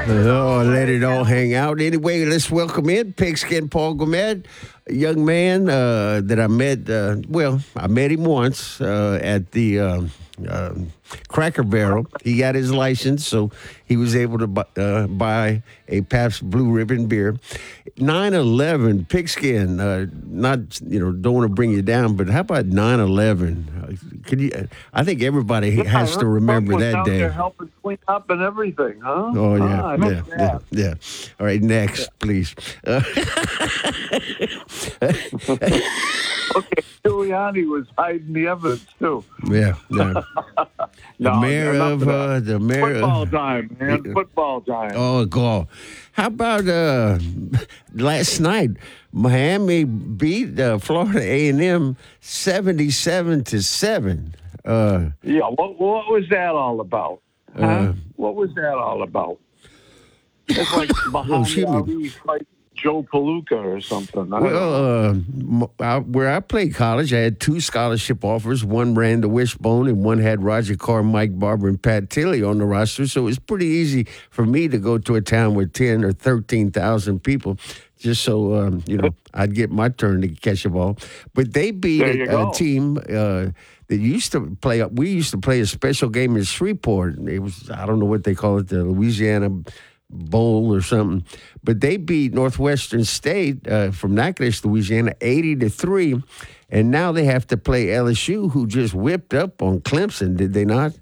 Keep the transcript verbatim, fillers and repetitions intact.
Oh, let it all hang out. Anyway, let's welcome in Pigskin Paul Gourmet, a young man uh, that I met. Uh, well, I met him once uh, at the uh, uh, Cracker Barrel. He got his license, so he was able to bu- uh, buy a Pabst Blue Ribbon beer. nine eleven, Pigskin, uh, not, you know, don't want to bring you down, but how about nine eleven? Could you? I think everybody Yeah, has to remember was that out day. there helping clean up and everything, huh? Oh, yeah, Ah, I yeah, missed yeah, that. yeah. All right, next, please. Uh, Okay, Giuliani was hiding the evidence too. yeah, yeah. The No, mayor enough of, of that. uh, the mayor Football of, time, man. Football time. oh, God. How about uh, last night? Miami beat uh, Florida A and M seventy-seven to seven. Uh, Yeah, what what was that all about? Huh? Uh, what was that all about? It's like oh, Muhammad excuse me. Ali fight Joe Palooka or something. I don't know. Well, uh, m- I, where I played college, I had two scholarship offers. One ran the Wishbone, and one had Roger Carr, Mike Barber, and Pat Tilley on the roster. So it was pretty easy for me to go to a town with ten or thirteen thousand people, just so um, you know I'd get my turn to catch a ball. But they beat There you a, go. a team uh, that used to play. We used to play a special game in Shreveport. It was I don't know what they call it, the Louisiana Bowl or something, but they beat Northwestern State uh, from Natchitoches, Louisiana, eighty to three, and now they have to play L S U, who just whipped up on Clemson. Did they not?